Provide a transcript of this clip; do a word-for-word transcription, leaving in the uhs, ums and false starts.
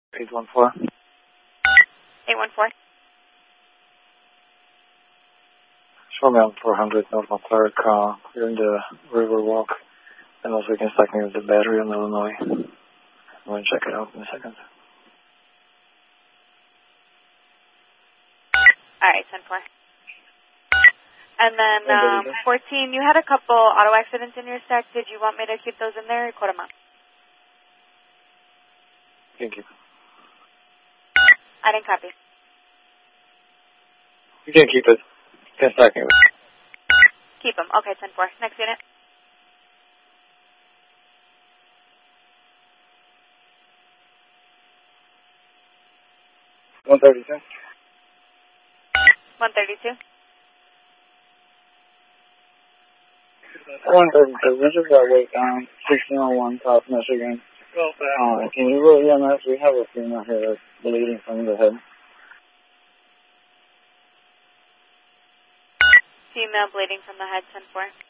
eight one four. eight one four. Show me on four hundred North Clark, uh, clearing the Riverwalk, and also you can stack me with the battery on Illinois. I'm going to check it out in a second. Alright, ten four. And then, um, fourteen, you had a couple auto accidents in your stack. Did you want me to keep those in there or quote them out? You can keep it. I didn't copy. You can keep it. You can stack me with it. Keep them. Okay, ten four. Next unit. one thirty-two. one thirty-two. one thirty-two. We just got wait down. sixteen oh one South Michigan. Uh, can you go E M S? We have a female here that's bleeding from the head. Female bleeding from the head, ten four.